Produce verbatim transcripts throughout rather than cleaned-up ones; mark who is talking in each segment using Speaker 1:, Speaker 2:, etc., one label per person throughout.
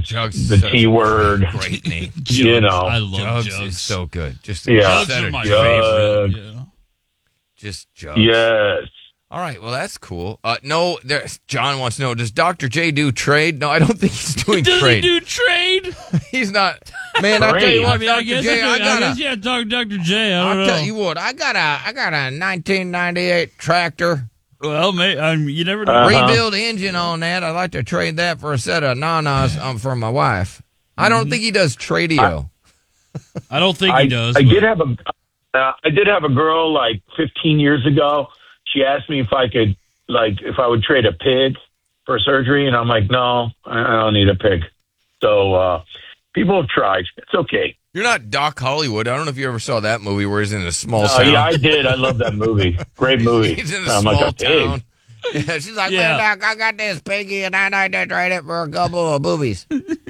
Speaker 1: Jugs,
Speaker 2: Jugs
Speaker 1: the T word.
Speaker 2: Great name.
Speaker 1: You know,
Speaker 3: I love
Speaker 2: Jugs,
Speaker 3: Jugs.
Speaker 2: is so good. Just
Speaker 1: Yeah.
Speaker 3: Jugs are my
Speaker 1: Jugs.
Speaker 3: favorite. Yeah.
Speaker 2: Just Jugs.
Speaker 1: Yes.
Speaker 2: All right, well, that's cool. Uh, no, there, John wants to know, does Doctor J do trade? No, I don't think he's doing
Speaker 3: Does
Speaker 2: trade.
Speaker 3: he do trade?
Speaker 2: He's not. Man, I'll tell you
Speaker 1: Trade.
Speaker 2: what,
Speaker 3: I mean, I
Speaker 2: Doctor
Speaker 3: guess,
Speaker 2: J,
Speaker 3: I,
Speaker 2: I
Speaker 3: could, I
Speaker 2: got
Speaker 3: guess
Speaker 2: a,
Speaker 3: yeah, talk Doctor J. I don't
Speaker 2: I'll
Speaker 3: know.
Speaker 2: tell you what, I got a, I got a nineteen ninety-eight tractor.
Speaker 3: Well, mate, um, you never know.
Speaker 1: Uh-huh.
Speaker 2: Rebuild engine on that. I'd like to trade that for a set of nanas um, for my wife. I don't think he does tradio.
Speaker 3: I don't think
Speaker 1: I,
Speaker 3: he does.
Speaker 1: I
Speaker 3: but-
Speaker 1: did have a, uh, I did have a girl like fifteen years ago. She asked me if I could, like, if I would trade a pig for surgery, and I'm like, no, I I don't need a pig. So uh, people have tried. It's okay.
Speaker 2: You're not Doc Hollywood. I don't know if you ever saw that movie where he's in a small
Speaker 1: Oh
Speaker 2: town.
Speaker 1: yeah, I did. I love that movie. Great movie.
Speaker 2: He's in a
Speaker 1: I'm
Speaker 2: small
Speaker 1: like a pig.
Speaker 2: town. Yeah, she's like,
Speaker 3: Yeah.
Speaker 2: man, Doc, I got this piggy, and I'd like to trade it for a couple of boobies.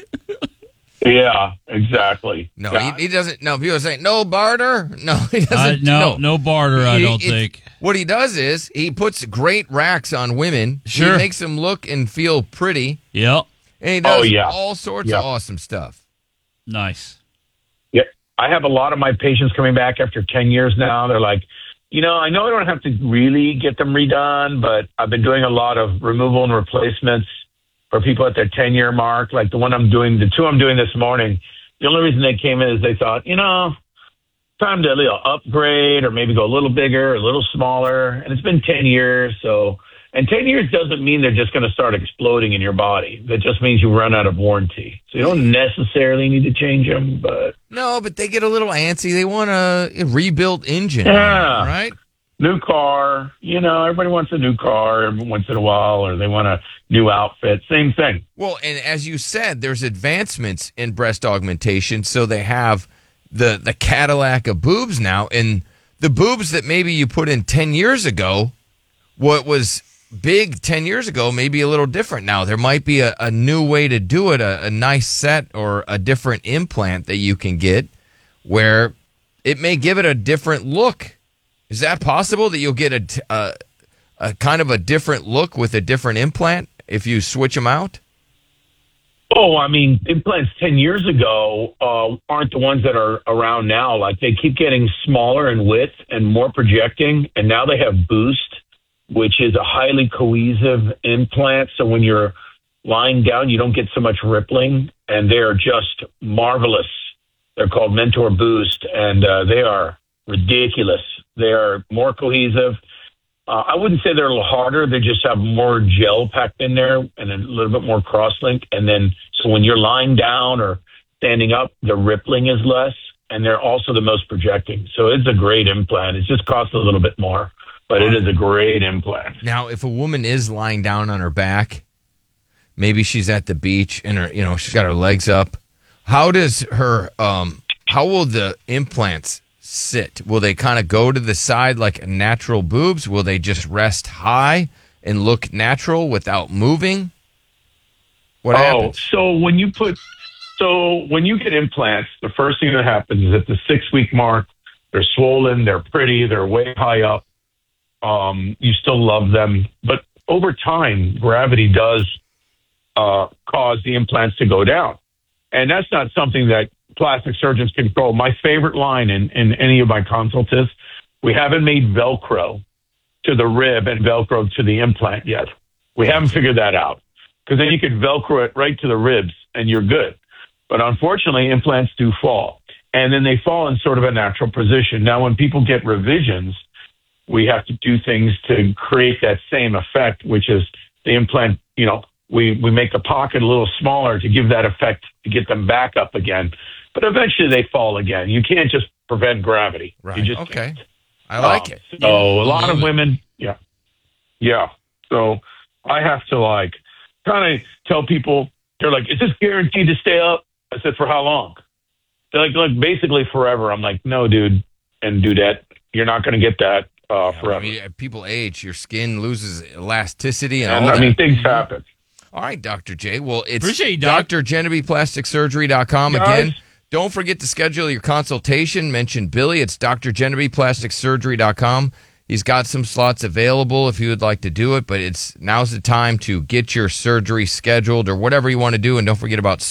Speaker 1: Yeah, exactly.
Speaker 2: No,
Speaker 1: Yeah.
Speaker 2: he, he doesn't. No, people say no barter. No, he
Speaker 3: I,
Speaker 2: doesn't.
Speaker 3: no, no barter, I
Speaker 2: He-
Speaker 3: don't
Speaker 2: it-
Speaker 3: think.
Speaker 2: What he does is he puts great racks on women.
Speaker 3: Sure.
Speaker 2: He makes them look and feel pretty,
Speaker 3: Yep.
Speaker 2: and he does
Speaker 1: Oh, yeah.
Speaker 2: all sorts
Speaker 1: Yeah.
Speaker 2: of awesome stuff.
Speaker 3: Nice.
Speaker 1: Yeah, I have a lot of my patients coming back after ten years now. They're like, you know, I know I don't have to really get them redone, but I've been doing a lot of removal and replacements for people at their ten-year mark, like the one I'm doing, the two I'm doing this morning. The only reason they came in is they thought, you know, time to you know, upgrade or maybe go a little bigger, a little smaller. And it's been ten years. So, and ten years doesn't mean they're just going to start exploding in your body. That just means you run out of warranty. So you don't necessarily need to change them, but
Speaker 2: No, but they get a little antsy. They want a rebuilt engine,
Speaker 1: Yeah.
Speaker 2: right?
Speaker 1: new car, you know, everybody wants a new car every once in a while, or they want a new outfit. Same thing.
Speaker 2: Well, and as you said, there's advancements in breast augmentation, so they have the the Cadillac of boobs now, and the boobs that maybe you put in ten years ago, what was big ten years ago, may be a little different now. There might be a, a new way to do it, a, a nice set or a different implant that you can get where it may give it a different look. Is that possible that you'll get a, t- a, a kind of a different look with a different implant if you switch them out?
Speaker 1: Oh, I mean, implants ten years ago uh, aren't the ones that are around now. Like, they keep getting smaller in width and more projecting, and now they have Boost, which is a highly cohesive implant. So when you're lying down, you don't get so much rippling, and they are just marvelous. They're called Mentor Boost, and uh, they are ridiculous. They are more cohesive. Uh, I wouldn't say they're a little harder. They just have more gel packed in there and a little bit more cross-link. And then, so when you're lying down or standing up, the rippling is less, and they're also the most projecting. So it's a great implant. It just costs a little bit more, but it is a great implant.
Speaker 2: Now, if a woman is lying down on her back, maybe she's at the beach and her, you know, she's got her legs up. How does her, um, how will the implants sit? Will they kind of go to the side like natural boobs? Will they just rest high and look natural without moving? What
Speaker 1: oh,
Speaker 2: happens?
Speaker 1: so when you put, so when you get implants, the first thing that happens is at the six week mark, they're swollen, they're pretty, they're way high up. Um, you still love them, but over time, gravity does uh, cause the implants to go down, and that's not something that plastic surgeons control. My favorite line in, in any of my consults is, we haven't made Velcro to the rib and Velcro to the implant yet. We haven't figured that out, because then you could Velcro it right to the ribs and you're good. But unfortunately, implants do fall, and then they fall in sort of a natural position. Now, when people get revisions, we have to do things to create that same effect, which is the implant, you know, we, we make the pocket a little smaller to give that effect to get them back up again. But eventually they fall again. You can't just prevent gravity.
Speaker 2: Right.
Speaker 1: You just
Speaker 2: Okay.
Speaker 1: can't.
Speaker 2: I like
Speaker 1: Um,
Speaker 2: it.
Speaker 1: So a lot of
Speaker 3: Love it.
Speaker 1: women, yeah. Yeah. So I have to like kind of tell people, they're like, is this guaranteed to stay up? I said, for how long? They're like, like basically forever. I'm like, no, dude and dudette, you're not going to get that uh,
Speaker 2: I
Speaker 1: forever.
Speaker 2: mean, people age, your skin loses elasticity and,
Speaker 1: And
Speaker 2: all
Speaker 1: I
Speaker 2: that.
Speaker 1: mean, things happen.
Speaker 2: All right, Doctor J. Well, it's
Speaker 3: Appreciate you, Doc.
Speaker 2: Dr Genevieve Plastic Surgery dot com
Speaker 1: Guys.
Speaker 2: again. Don't forget to schedule your consultation. Mention Billy. It's Dr Genevieve Plastic Surgery dot com. He's got some slots available if you would like to do it, but it's now's the time to get your surgery scheduled or whatever you want to do. And don't forget about